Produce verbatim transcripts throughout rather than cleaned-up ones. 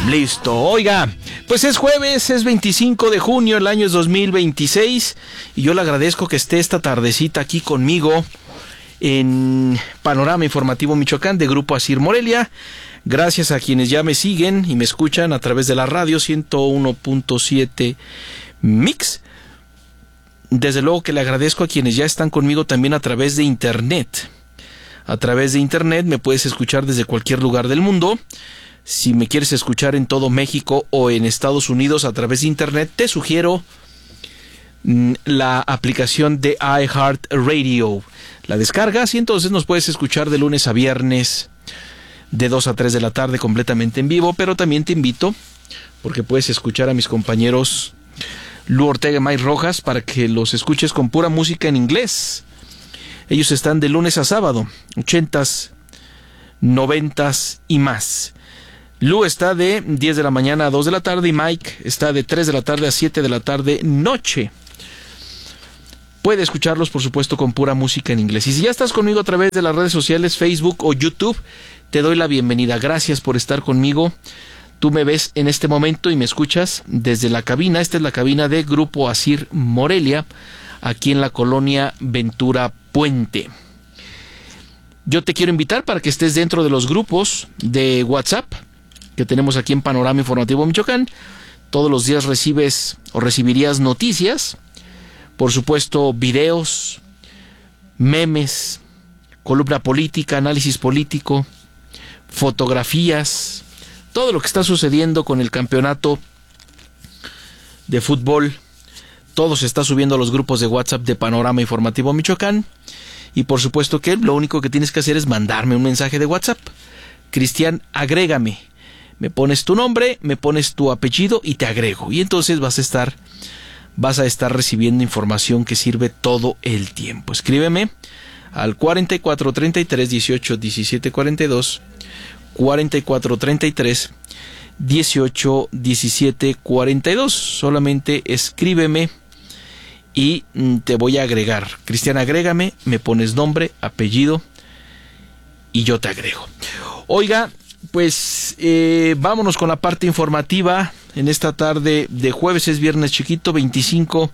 Listo, oiga, pues es jueves, es veinticinco de junio, el año es dos mil veintiséis, y yo le agradezco que esté esta tardecita aquí conmigo en Panorama Informativo Michoacán de Grupo Asir Morelia. Gracias a quienes ya me siguen y me escuchan a través de la radio ciento uno punto siete Mix. Desde luego que le agradezco a quienes ya están conmigo también a través de internet. A través de internet me puedes escuchar desde cualquier lugar del mundo. Si me quieres escuchar en todo México o en Estados Unidos a través de internet, te sugiero la aplicación de iHeartRadio. La descargas y entonces nos puedes escuchar de lunes a viernes de dos a tres de la tarde completamente en vivo, pero también te invito, porque puedes escuchar a mis compañeros Lu Ortega y Mike Rojas para que los escuches con pura música en inglés. Ellos están de lunes a sábado, ochentas, noventas y más. Lu está de diez de la mañana a dos de la tarde y Mike está de tres de la tarde a siete de la tarde noche. Puede escucharlos, por supuesto, con pura música en inglés. Y si ya estás conmigo a través de las redes sociales, Facebook o YouTube, te doy la bienvenida. Gracias por estar conmigo. Tú me ves en este momento y me escuchas desde la cabina. Esta es la cabina de Grupo Asir Morelia, aquí en la colonia Ventura Puente. Yo te quiero invitar para que estés dentro de los grupos de WhatsApp que tenemos aquí en Panorama Informativo Michoacán. Todos los días recibes o recibirías noticias, por supuesto videos, memes, columna política, análisis político, fotografías, todo lo que está sucediendo con el campeonato de fútbol. Todo se está subiendo a los grupos de WhatsApp de Panorama Informativo Michoacán. Y por supuesto que lo único que tienes que hacer es mandarme un mensaje de WhatsApp. Cristian, agrégame. Me pones tu nombre, me pones tu apellido y te agrego. Y entonces vas a estar, vas a estar recibiendo información que sirve todo el tiempo. Escríbeme al cuarenta y cuatro, treinta y tres, dieciocho, diecisiete, cuarenta y dos, cuarenta y cuatro, treinta y tres, dieciocho, diecisiete, cuarenta y dos. Solamente escríbeme y te voy a agregar. Cristian, agrégame, me pones nombre, apellido y yo te agrego. Oiga, pues eh, vámonos con la parte informativa en esta tarde de jueves. Es viernes chiquito, veinticinco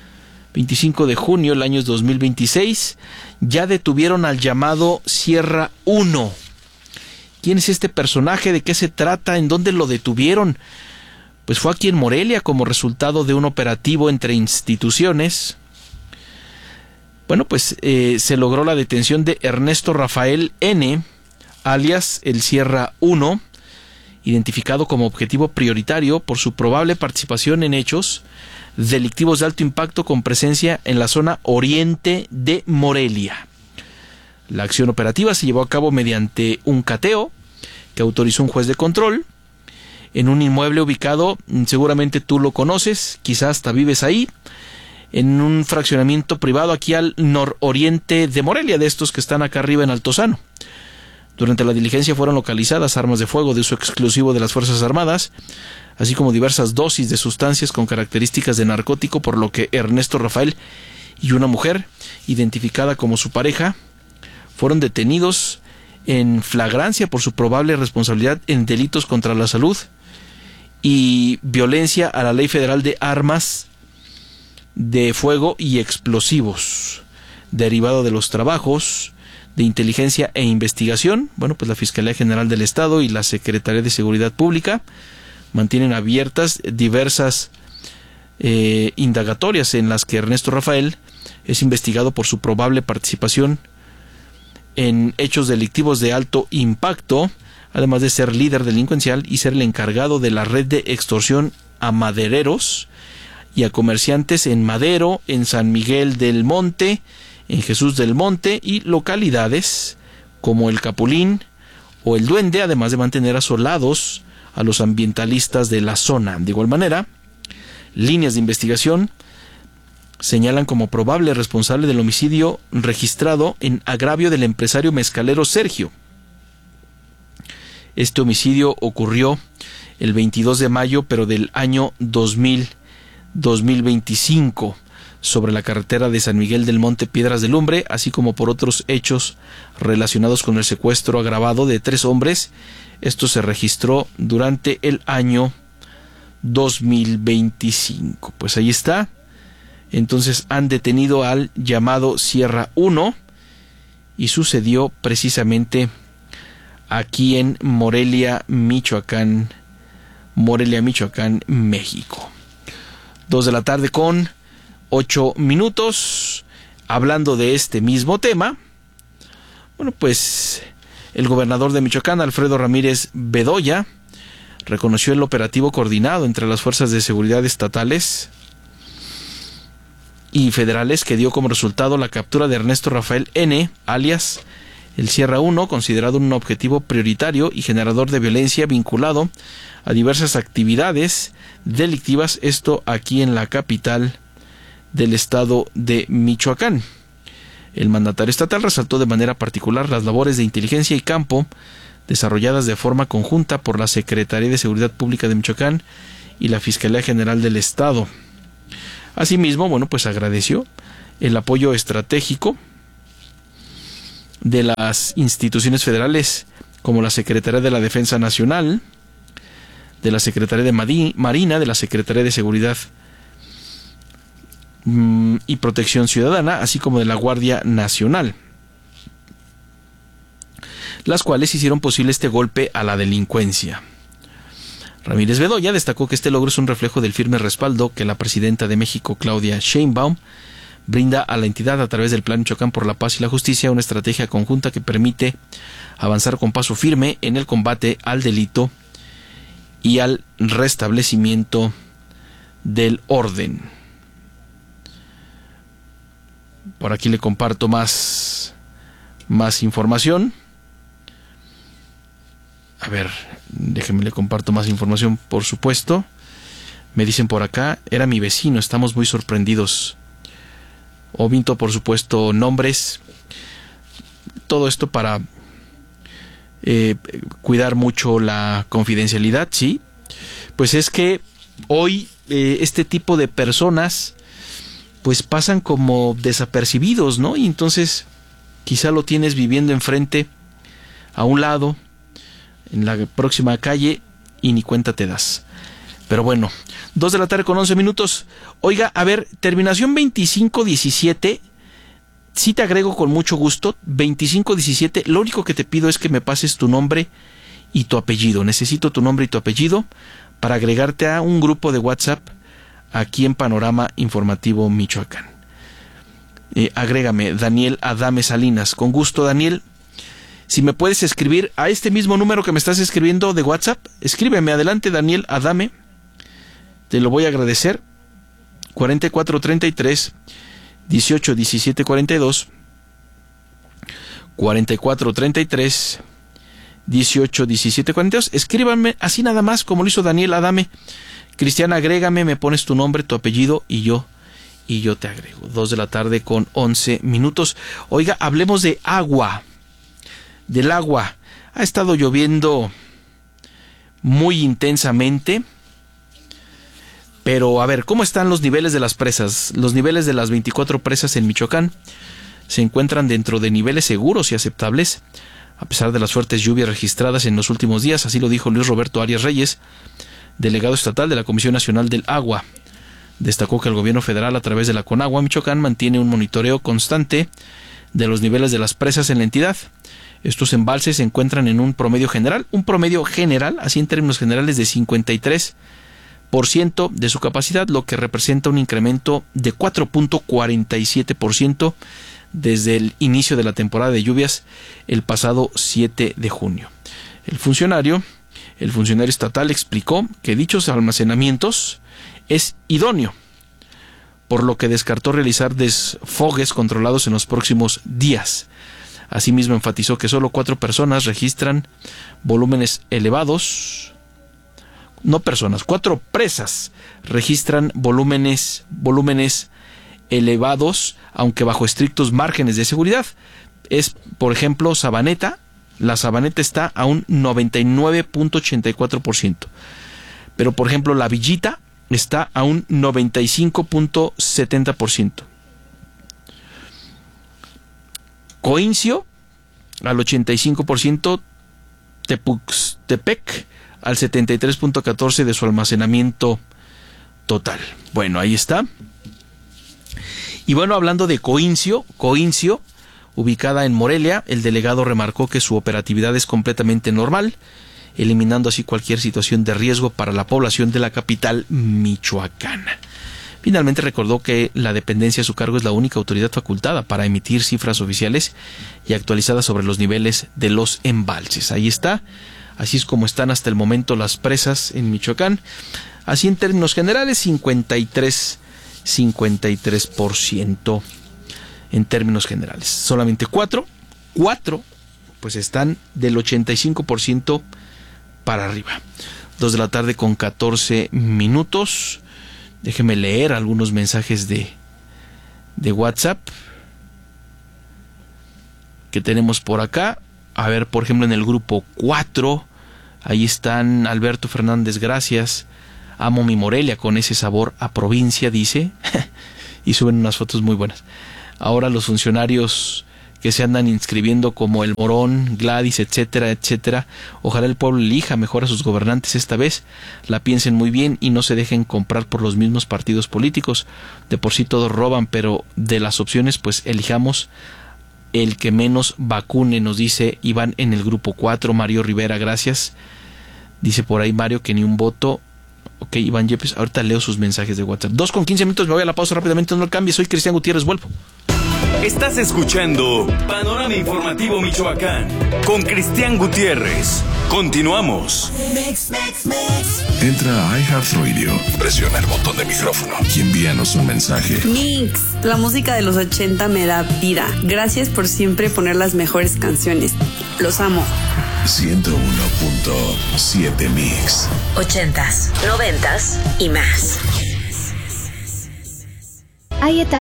de junio, el año es dos mil veintiséis. Ya detuvieron al llamado Sierra uno. ¿Quién es este personaje? ¿De qué se trata? ¿En dónde lo detuvieron? Pues fue aquí en Morelia como resultado de un operativo entre instituciones. Bueno, pues eh, se logró la detención de Ernesto Rafael N., alias el Sierra uno, identificado como objetivo prioritario por su probable participación en hechos delictivos de alto impacto con presencia en la zona oriente de Morelia. La acción operativa se llevó a cabo mediante un cateo que autorizó un juez de control en un inmueble ubicado, seguramente tú lo conoces, quizás hasta vives ahí, en un fraccionamiento privado aquí al nororiente de Morelia, de estos que están acá arriba en Altozano. Durante la diligencia fueron localizadas armas de fuego de uso exclusivo de las Fuerzas Armadas, así como diversas dosis de sustancias con características de narcótico, por lo que Ernesto Rafael y una mujer, identificada como su pareja, fueron detenidos en flagrancia por su probable responsabilidad en delitos contra la salud y violencia a la Ley Federal de Armas de Fuego y Explosivos, derivado de los trabajos de inteligencia e investigación. Bueno, pues la Fiscalía General del Estado y la Secretaría de Seguridad Pública mantienen abiertas diversas eh, indagatorias en las que Ernesto Rafael es investigado por su probable participación en hechos delictivos de alto impacto, además de ser líder delincuencial y ser el encargado de la red de extorsión a madereros y a comerciantes en Madero, en San Miguel del Monte, en Jesús del Monte y localidades como el Capulín o el Duende, además de mantener asolados a los ambientalistas de la zona. De igual manera, líneas de investigación señalan como probable responsable del homicidio registrado en agravio del empresario mezcalero Sergio. Este homicidio ocurrió el veintidós de mayo, pero del año dos mil, dos mil veinticinco. sobre la carretera de San Miguel del Monte Piedras de Lumbre, así como por otros hechos relacionados con el secuestro agravado de tres hombres. Esto se registró durante el año dos mil veinticinco. Pues ahí está. Entonces han detenido al llamado Sierra uno y sucedió precisamente aquí en Morelia, Michoacán, Morelia, Michoacán, México. Dos de la tarde con ocho minutos. Hablando de este mismo tema, bueno, pues el gobernador de Michoacán, Alfredo Ramírez Bedoya, reconoció el operativo coordinado entre las fuerzas de seguridad estatales y federales que dio como resultado la captura de Ernesto Rafael N., alias el Sierra uno, considerado un objetivo prioritario y generador de violencia vinculado a diversas actividades delictivas, esto aquí en la capital del estado de Michoacán. El mandatario estatal resaltó de manera particular las labores de inteligencia y campo desarrolladas de forma conjunta por la Secretaría de Seguridad Pública de Michoacán y la Fiscalía General del Estado. Asimismo, bueno, pues agradeció el apoyo estratégico de las instituciones federales como la Secretaría de la Defensa Nacional, de la Secretaría de Marina, de la Secretaría de Seguridad mmm, y Protección Ciudadana, así como de la Guardia Nacional, las cuales hicieron posible este golpe a la delincuencia. Ramírez Bedoya destacó que este logro es un reflejo del firme respaldo que la presidenta de México, Claudia Sheinbaum, brinda a la entidad a través del Plan Michoacán por la Paz y la Justicia, una estrategia conjunta que permite avanzar con paso firme en el combate al delito y al restablecimiento del orden. Por aquí le comparto más, más información. A ver, déjenme le comparto más información, por supuesto. Me dicen por acá, era mi vecino, estamos muy sorprendidos. Omito, por supuesto, nombres. Todo esto para eh, cuidar mucho la confidencialidad, ¿sí? Pues es que hoy eh, este tipo de personas pues pasan como desapercibidos, ¿no? Y entonces quizá lo tienes viviendo enfrente, a un lado, en la próxima calle, y ni cuenta te das. Pero bueno, dos de la tarde con once minutos. Oiga, a ver, terminación veinticinco diecisiete, sí te agrego con mucho gusto, veinticinco diecisiete, lo único que te pido es que me pases tu nombre y tu apellido. Necesito tu nombre y tu apellido para agregarte a un grupo de WhatsApp aquí en Panorama Informativo Michoacán. Eh, agrégame, Daniel Adame Salinas. Con gusto, Daniel. Si me puedes escribir a este mismo número que me estás escribiendo de WhatsApp, escríbeme, adelante, Daniel Adame. Te lo voy a agradecer. cuarenta y cuatro treinta y tres, dieciocho diecisiete cuarenta y dos. cuarenta y cuatro treinta y tres, dieciocho diecisiete cuarenta y dos. Escríbanme así nada más, como lo hizo Daniel Adame. Cristiana, agrégame, me pones tu nombre, tu apellido y yo, y yo te agrego. Dos de la tarde con once minutos. Oiga, hablemos de agua. Del agua. Ha estado lloviendo muy intensamente. Pero a ver, ¿cómo están los niveles de las presas? Los niveles de las veinticuatro presas en Michoacán se encuentran dentro de niveles seguros y aceptables, a pesar de las fuertes lluvias registradas en los últimos días. Así lo dijo Luis Roberto Arias Reyes, delegado estatal de la Comisión Nacional del Agua. Destacó que el gobierno federal, a través de la Conagua Michoacán, mantiene un monitoreo constante de los niveles de las presas en la entidad. Estos embalses se encuentran en un promedio general, un promedio general, así en términos generales, de cincuenta y tres por ciento de su capacidad, lo que representa un incremento de cuatro punto cuarenta y siete por ciento desde el inicio de la temporada de lluvias el pasado siete de junio. El funcionario, el funcionario estatal explicó que dichos almacenamientos es idóneo, por lo que descartó realizar desfogues controlados en los próximos días. Asimismo, enfatizó que solo cuatro personas registran volúmenes elevados, no personas, cuatro presas registran volúmenes, volúmenes elevados, aunque bajo estrictos márgenes de seguridad. Es, por ejemplo, Sabaneta. La Sabaneta está a un noventa y nueve punto ochenta y cuatro por ciento. Pero, por ejemplo, La Villita está a un noventa y cinco punto setenta por ciento. Coincio al ochenta y cinco por ciento, Tepuxtepec al setenta y tres punto catorce por ciento de su almacenamiento total. Bueno, ahí está. Y bueno, hablando de Coincio, Coincio, ubicada en Morelia, el delegado remarcó que su operatividad es completamente normal, eliminando así cualquier situación de riesgo para la población de la capital michoacana. Finalmente recordó que la dependencia a su cargo es la única autoridad facultada para emitir cifras oficiales y actualizadas sobre los niveles de los embalses. Ahí está, así es como están hasta el momento las presas en Michoacán. Así en términos generales, cincuenta y tres por ciento en términos generales. Solamente cuatro, cuatro, pues están del ochenta y cinco por ciento para arriba. Dos de la tarde con catorce minutos. Déjeme leer algunos mensajes de, de WhatsApp que tenemos por acá. A ver, por ejemplo, en el grupo cuatro, ahí están Alberto Fernández, gracias. Amo mi Morelia con ese sabor a provincia, dice. Y suben unas fotos muy buenas. Ahora los funcionarios que se andan inscribiendo como el Morón, Gladys, etcétera, etcétera. Ojalá el pueblo elija mejor a sus gobernantes esta vez, la piensen muy bien y no se dejen comprar por los mismos partidos políticos. De por sí todos roban, pero de las opciones pues elijamos el que menos vacune, nos dice Iván en el grupo cuatro. Mario Rivera, gracias. Dice por ahí Mario que ni un voto. Ok, Iván Yepes, ahorita leo sus mensajes de WhatsApp. Dos con quince minutos, me voy a la pausa rápidamente, no lo cambies. Soy Cristian Gutiérrez, vuelvo. Estás escuchando Panorama Informativo Michoacán con Cristian Gutiérrez. Continuamos. Mix, mix, mix. Entra a iHeartRadio, presiona el botón de micrófono y envíanos un mensaje. Mix, la música de los ochenta me da vida. Gracias por siempre poner las mejores canciones. Los amo. ciento uno punto siete Mix. Ochentas, noventas y más. Ahí está.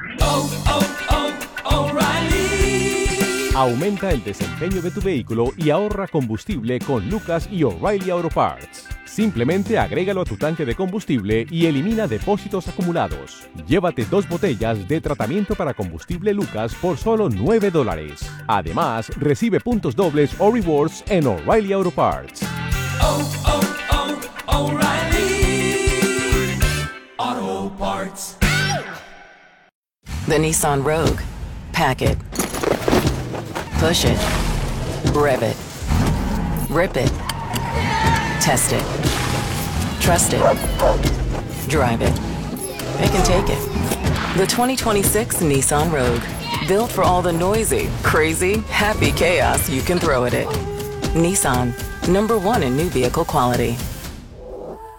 Aumenta el desempeño de tu vehículo y ahorra combustible con Lucas y O'Reilly Auto Parts. Simplemente agrégalo a tu tanque de combustible y elimina depósitos acumulados. Llévate dos botellas de tratamiento para combustible Lucas por solo nueve dólares. Además, recibe puntos dobles o rewards en O'Reilly Auto Parts. Oh, oh, oh, O'Reilly Auto Parts. The Nissan Rogue. Pack it. Push it. Rev it. Rip it. Test it. Trust it. Drive it. It can take it. The twenty twenty-six Nissan Rogue. Built for all the noisy, crazy, happy chaos you can throw at it. Nissan. Number one in new vehicle quality.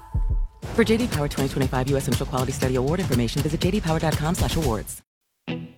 For J D Power twenty twenty-five U S Initial Quality Study Award information, visit j d power dot com slash awards.